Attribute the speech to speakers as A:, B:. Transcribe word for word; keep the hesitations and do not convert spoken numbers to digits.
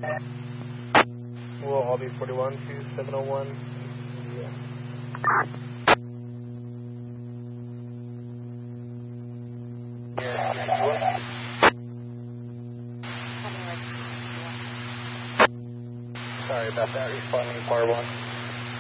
A: We'll all be forty-one to seven oh one. Yeah. Sorry about that, responding to bar one.